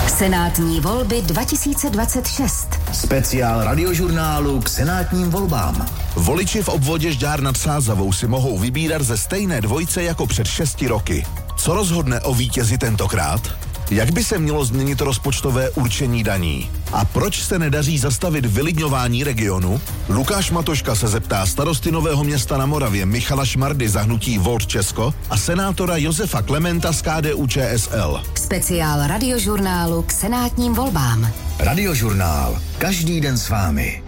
Senátní volby 2026. Speciál radiožurnálu k senátním volbám. Voliči v obvodě Žďár nad Sázavou si mohou vybírat ze stejné dvojce jako před 6 roky. Co rozhodne o vítězi tentokrát? Jak by se mělo změnit rozpočtové určení daní? A proč se nedaří zastavit vylidňování regionu? Lukáš Matoška se zeptá starosty Nového Města na Moravě Michala Šmardy za hnutí Volt Česko a senátora Josefa Klementa z KDU-ČSL. Speciál radiožurnálu k senátním volbám. Radiožurnál. Každý den s vámi.